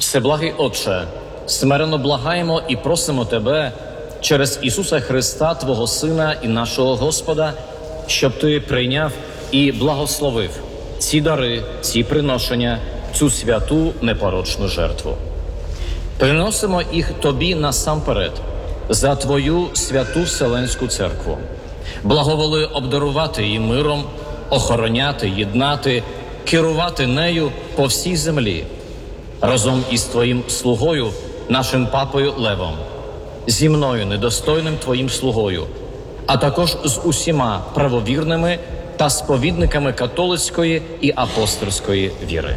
Всеблагий Отче, смиренно благаємо і просимо Тебе через Ісуса Христа, Твого Сина і нашого Господа, щоб Ти прийняв і благословив ці дари, ці приношення, цю святу непорочну жертву. Приносимо їх Тобі насамперед за Твою святу Вселенську Церкву. Благоволи обдарувати її миром, охороняти, єднати, керувати нею по всій землі, разом із Твоїм слугою, нашим папою Левом, зі мною, недостойним Твоїм слугою, а також з усіма правовірними та сповідниками католицької і апостольської віри.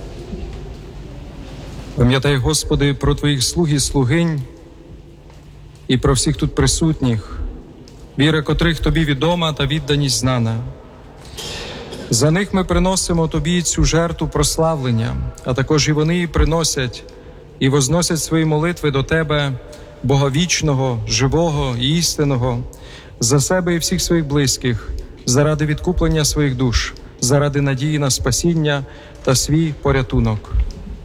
Пам'ятай, Господи, про Твоїх слуг і слугинь і про всіх тут присутніх, віра котрих Тобі відома та відданість знана. За них ми приносимо Тобі цю жертву прославлення, а також і вони її приносять і возносять свої молитви до Тебе, Бога вічного, живого і істинного, за себе і всіх своїх близьких, заради відкуплення своїх душ, заради надії на спасіння та свій порятунок.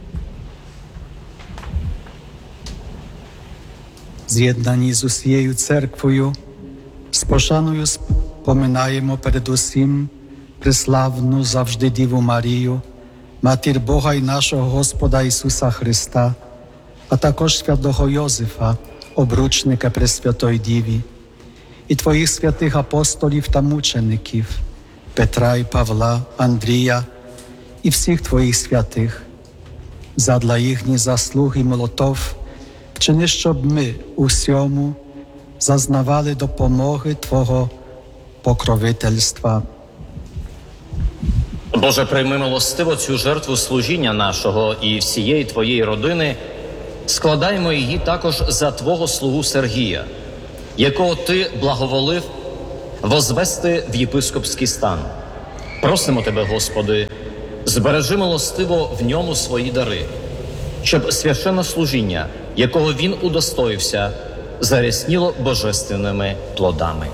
З'єднані з усією церквою, з пошаною споминаємо передусім преславну завжди Діву Марію, Матір Бога і нашого Господа Ісуса Христа, а також святого Йозефа, обручника Пресвятої Діві, і Твоїх святих апостолів та мучеників, Петра і Павла, Андрія і всіх Твоїх святих. Задля їхні заслуги молитов вчини, щоб ми у всьому зазнавали допомоги Твого покровительства. Боже, прийми милостиво цю жертву служіння нашого і всієї Твоєї родини, складаємо її також за Твого слугу Сергія, якого Ти благоволив возвести в єпископський стан. Просимо Тебе, Господи, збережи милостиво в ньому свої дари, щоб священне служіння, якого він удостоївся, зарясніло божественними плодами.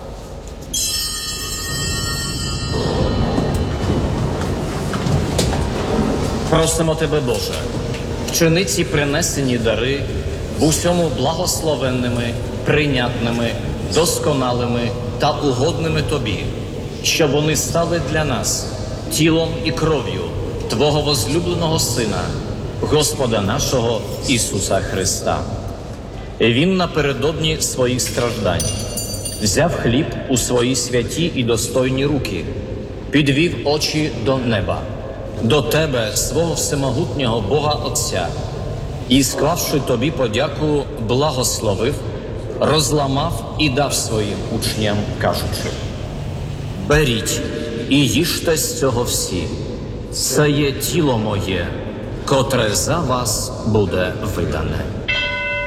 Просимо Тебе, Боже, вчини ці принесені дари в усьому благословенними, прийнятними, досконалими та угодними Тобі, щоб вони стали для нас тілом і кров'ю Твого возлюбленого Сина, Господа нашого Ісуса Христа. Він напередодні своїх страждань взяв хліб у свої святі і достойні руки, підвів очі до неба, до Тебе, свого всемогутнього Бога Отця, і, склавши Тобі подяку, благословив, розламав і дав своїм учням, кажучи: «Беріть і їжте з цього всі, це є тіло моє, котре за вас буде видане».